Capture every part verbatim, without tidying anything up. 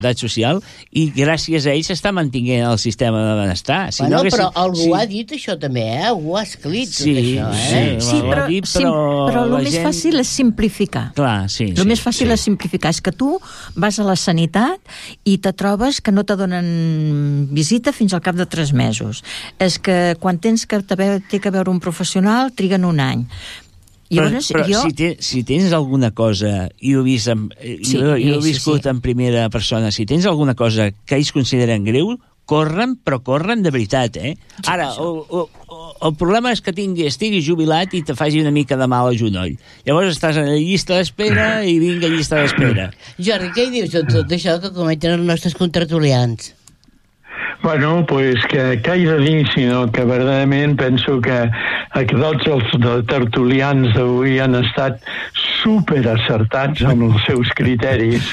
social, i gràcies a ell s'està mantinguent el sistema de benestar. Si bueno, no haguessin... però algú sí. ha dit això també, eh? Algú ha escrit sí, tot això, eh? Sí, sí, però, dit, sim, però, però el la més gent... fàcil és simplificar. Clar, sí. El sí, més fàcil sí. és simplificar. És que tu vas a la sanitat i te trobes que no te donen visita fins al cap de tres mesos. És que quan tens que té que veure un professional triguen un any. Llavors, però però jo... si, te, si tens alguna cosa, i ho he, vist en, sí, jo, jo he viscut sí, sí. en primera persona, si tens alguna cosa que ells consideren greu, corren, però corren de veritat, eh? Sí, ara, el, el, el problema és que tingui, estigui jubilat i te faci una mica de mal al genoll. Llavors estàs en la llista d'espera i vinga llista d'espera. Jordi, què hi dius de tot això que comenten els nostres contertulians? Bueno, pues que, que he de dir, sinó que verdaderament penso que, que tots els tertulians d'avui han estat super acertats amb els seus criteris,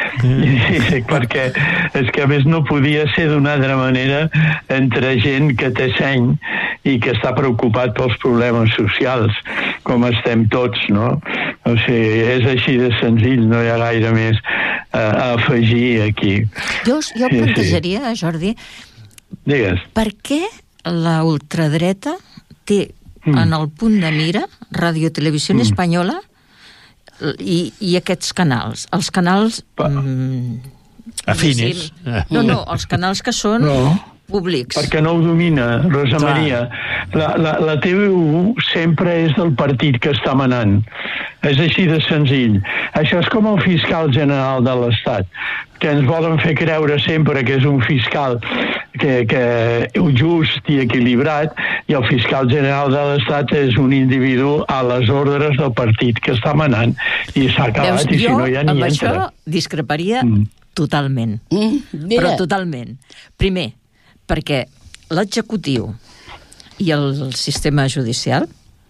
I, perquè és que a més no podia ser d'una altra manera entre gent que té seny i que està preocupat pels problemes socials, com estem tots, no? O sigui, és així de senzill, no hi ha gaire més a, a afegir aquí. Jo, jo sí, plantejaria, sí. Jordi, digues. Per què la ultradreta té mm. en el punt de mira Radio Televisió mm. Espanyola i, i aquests canals? Els canals... Mm, afines. No, no, els canals que són... No. Públics. Perquè no ho domina, Rosa Clar. Maria. La, la, la T V u sempre és del partit que està manant. És així de senzill. Això és com el fiscal general de l'Estat, que ens volen fer creure sempre que és un fiscal que, que just i equilibrat, i el fiscal general de l'Estat és un individu a les ordres del partit que està manant. I s'ha acabat, Veus, i si no ja ni entra. Jo amb això discreparia mm. totalment. Mm, però totalment. Primer, perquè l'executiu i el sistema judicial,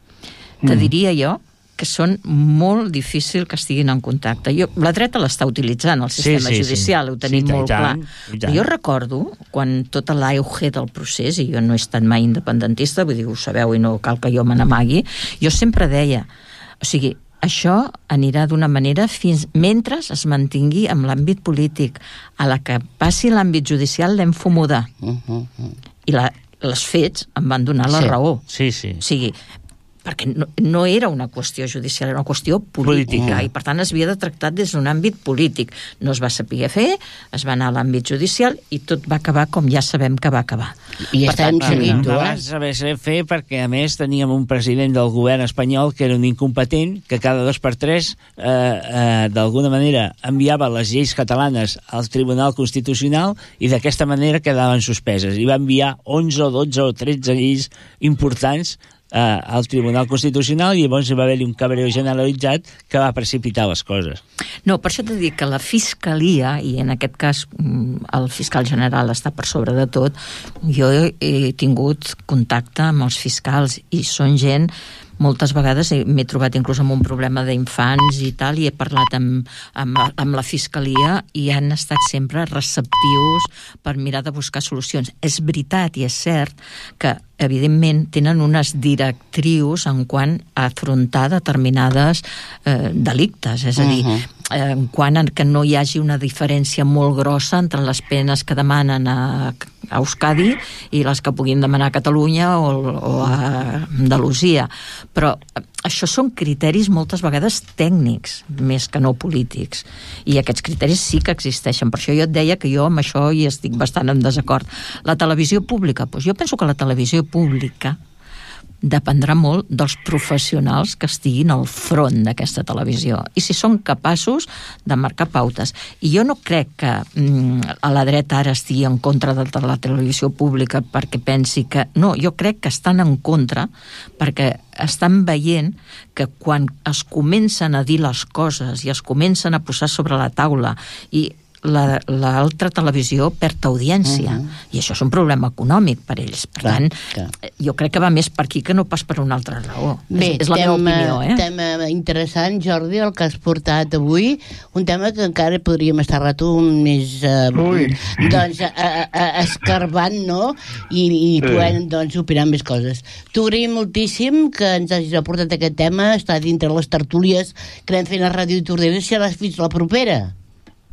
te mm. diria jo, que són molt difícil que estiguin en contacte. Jo, la dreta l'està utilitzant, el sistema sí, sí, judicial, sí. ho tenim sí, molt tant, clar. Jo recordo, quan tota l'auge del procés, i jo no he estat mai independentista, vull dir, ho sabeu i no cal que jo me n'amagui, jo sempre deia, o sigui, això anirà d'una manera fins mentre es mantingui amb l'àmbit polític. A la que passi l'àmbit judicial l'hem fumudar. Uh-huh. I la, els fets em van donar la sí. raó. Sí, sí. O sigui, perquè no, no era una qüestió judicial, era una qüestió política, política. I per tant es havia de tractar des d'un àmbit polític. No es va saber fer, es va anar a l'àmbit judicial i tot va acabar com ja sabem que va acabar. I per estem seguint, no, no va saber fer perquè a més teníem un president del govern espanyol que era un incompetent, que cada dos per tres eh, eh, d'alguna manera enviava les lleis catalanes al Tribunal Constitucional i d'aquesta manera quedaven suspeses. I va enviar onze o dotze o tretze lleis importants Uh, al Tribunal Constitucional i llavors hi va haver-hi un cabreo generalitzat que va precipitar les coses. No, per això t'he dit que la Fiscalia, i en aquest cas el fiscal general està per sobre de tot, jo he tingut contacte amb els fiscals i són gent, moltes vegades m'he trobat inclús amb un problema d'infants i tal, i he parlat amb, amb, amb la Fiscalia i han estat sempre receptius per mirar de buscar solucions. És veritat i és cert que evidentment tenen unes directrius en quant a afrontar determinades eh, delictes, és a dir, uh-huh. eh, en quant a que no hi hagi una diferència molt grossa entre les penes que demanen a, a Euskadi i les que puguin demanar a Catalunya o, o a Andalusia. Però això són criteris moltes vegades tècnics, més que no polítics. I aquests criteris sí que existeixen. Per això jo et deia que jo amb això hi estic bastant en desacord. La televisió pública, doncs jo penso que la televisió pública dependrà molt dels professionals que estiguin al front d'aquesta televisió i si són capaços de marcar pautes. I jo no crec que mm, a la dreta ara estigui en contra de la televisió pública perquè pensi que... No, jo crec que estan en contra perquè estan veient que quan es comencen a dir les coses i es comencen a posar sobre la taula i la, l'altra televisió perd audiència uh-huh. i això és un problema econòmic per ells. Per clar, tant, clar. Jo crec que va més per aquí que no pas per una altra raó. Bé, és, és la tema, meva opinió, eh? Tema interessant, Jordi, el que has portat avui, un tema que encara podríem estar rato més eh, doncs a, a, a, escarbant, no? I, i podem doncs opinar més coses. T'agraïm moltíssim que ens hagis aportat aquest tema, està dintre les tertúlies que anem fent a Ràdio Tordera, si seràs fins la propera.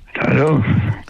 Claro.